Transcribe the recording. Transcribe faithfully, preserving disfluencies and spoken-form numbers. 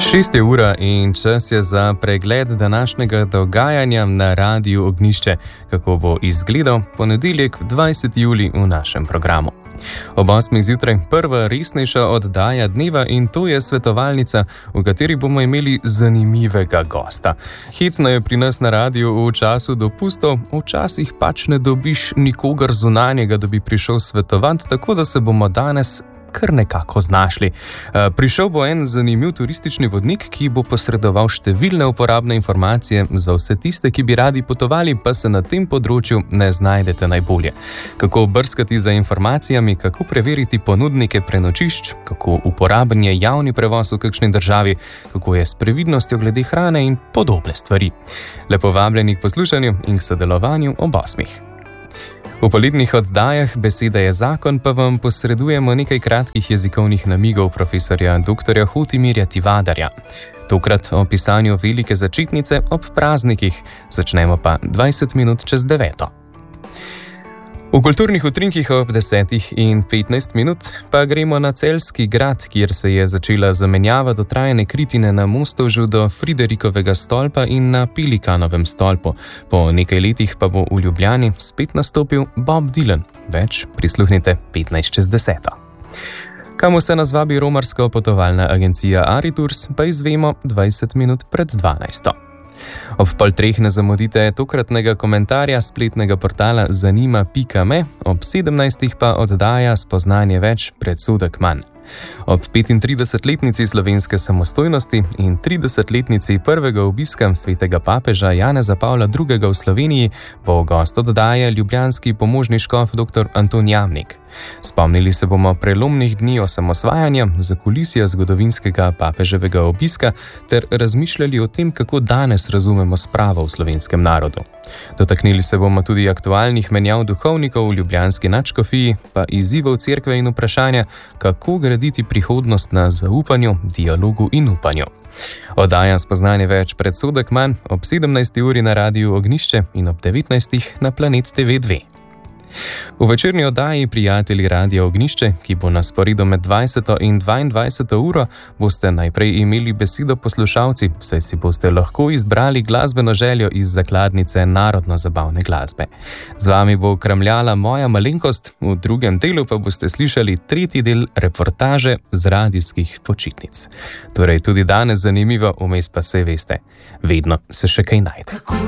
Šest je ura in čas je za pregled današnjega dogajanja na Radiu Ognjišče, kako bo izgledal ponedeljek dvajseti julij v našem programu. Ob osmih zjutraj prva resnejša oddaja dneva in to je svetovalnica, v kateri bomo imeli zanimivega gosta. Hecno je pri nas na radiju v času dopustov, včasih pač ne dobiš nikogar zunanjega, da bi prišel svetovati, tako da se bomo danes kar nekako znašli. Prišel bo en zanimiv turistični vodnik, ki bo posredoval številne uporabne informacije za vse tiste, ki bi radi potovali, pa se na tem področju ne znajdete najbolje. Kako brskati za informacijami, kako preveriti ponudnike prenočišč, kako uporaben je javni prevoz v kakšni državi, kako je s previdnostjo glede hrane in podobne stvari. Lepo vabljeni k poslušanju in k sodelovanju ob osmih. V poletnih oddajah Beseda je zakon pa vam posredujemo nekaj kratkih jezikovnih namigov profesorja doktorja Hotimirja Tivadarja. Tokrat o pisanju velike začetnice ob praznikih, začnemo pa dvajset minut čez deveto. V kulturnih utrinkih ob desetih in petnajst minut pa gremo na Celjski grad, kjer se je začela zamenjava dotrajane kritine na Mostovžu do Friderikovega stolpa in na Pelikanovem stolpu. Po nekaj letih pa bo v Ljubljani spet nastopil Bob Dylan. Več prisluhnite petnajst čez deseto. Kam vse nas vabi romarska potovalna agencija Aritours, pa izvemo dvajset minut pred dvanajsto. Ob pol treh ne zamudite tokratnega komentarja spletnega portala zanima pika me, ob sedemnajstih pa oddaja Spoznanje več, predsodek manj. Ob petintridesetletnici slovenske samostojnosti in tridesetletnici prvega obiska svetega papeža Janeza Pavla drugega v Sloveniji bo gost oddaje ljubljanski pomožni škof dr. Anton Jamnik. Spomnili se bomo prelomnih dni osamosvajanja, zakulisja zgodovinskega papeževega obiska ter razmišljali o tem, kako danes razumemo spravo v slovenskem narodu. Dotaknili se bomo tudi aktualnih menjav duhovnikov v ljubljanski nadškofiji, pa izzivov cerkve in vprašanja, kako graditi prihodnost na zaupanju, dialogu in upanju. Oddaja Spoznanje več, predsodek manj ob sedemnajsti uri na Radiu Ognjišče in ob devetnajstih na Planet T V dve. V večerni oddaji Prijatelji Radia Ognjišče, ki bo na sporedu med dvajseto in dvaindvajseto uro, boste najprej imeli besedo poslušalci, saj si boste lahko izbrali glasbeno željo iz zakladnice narodno-zabavne glasbe. Z vami bo kramljala moja malenkost, v drugem delu pa boste slišali tretji del reportaže z radijskih počitnic. Torej tudi danes zanimivo, vmes pa se veste, vedno se še kaj najde.